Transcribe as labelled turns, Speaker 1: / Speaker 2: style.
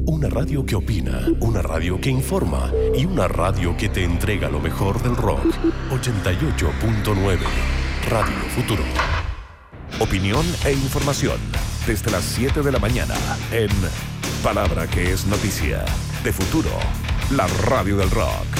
Speaker 1: Una radio que opina, una radio que informa y una radio que te entrega lo mejor del rock. 88.9 Radio Futuro. Opinión e información desde las 7 de la mañana en Palabra que es noticia. De Futuro, la radio del rock.